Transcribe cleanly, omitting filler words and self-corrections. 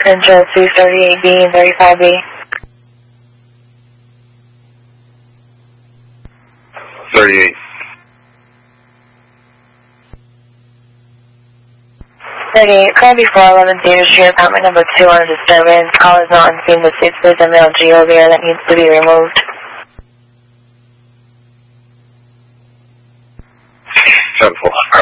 Control 238B and 35B. 38. 38, call before 11 Theater Street, apartment number 2 on disturbance. Call is not on scene, but there's a male G over here that needs to be removed. 10-4.